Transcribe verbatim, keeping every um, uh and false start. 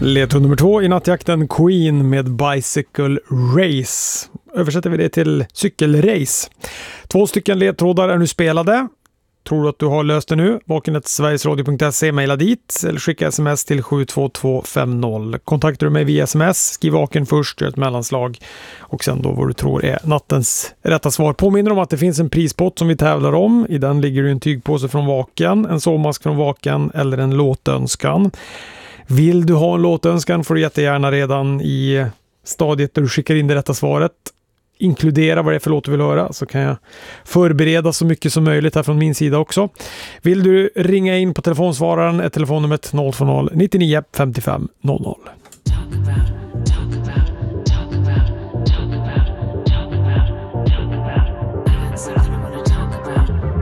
Ledtråd nummer två i nattjakten, Queen med Bicycle Race. Översätter vi det till cykelrace. Två stycken ledtrådar är nu spelade. Tror du att du har löst det nu? Vakenet sverigesradio punkt se, mejla dit eller skicka sms till sju två två fem noll. Kontaktar du mig via sms, skriv vaken först, gör ett mellanslag och sen då vad du tror är nattens rätta svar. Påminner om att det finns en prispott som vi tävlar om. I den ligger en tygpåse från Vaken, en sovmask från Vaken eller en låtönskan. Vill du ha en låtönskan får du jättegärna redan i stadiet där du skickar in det rätta svaret inkludera vad det är för låt du vill höra, så kan jag förbereda så mycket som möjligt här från min sida också. Vill du ringa in på telefonsvararen är telefonnumret noll två noll nio nio fem fem noll noll.